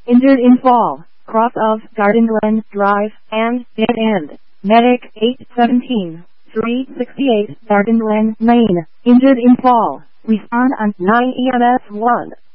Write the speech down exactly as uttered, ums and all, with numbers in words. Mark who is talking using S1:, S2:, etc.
S1: Injured in fall. Cross of Garden Glen Drive and Dead End. Medic eight seventeen, three sixty-eight Garden Glen, Maine. Injured in fall. Respond on nine E M S one.